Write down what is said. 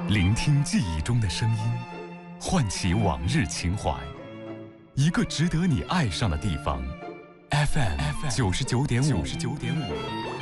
聆听记忆中的声音，唤起往日情怀。一个值得你爱上的地方 ，FM 99.5。